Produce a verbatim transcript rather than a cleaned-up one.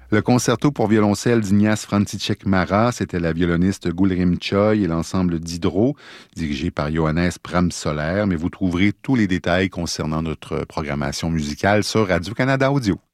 Le concerto pour violoncelle d'Ignace František Mara, c'était la violoniste Gulrim Choi et l'ensemble d'Hydro, dirigé par Johannes Pram-Soler. Mais vous trouverez tous les détails concernant notre programmation musicale sur Radio-Canada Audio.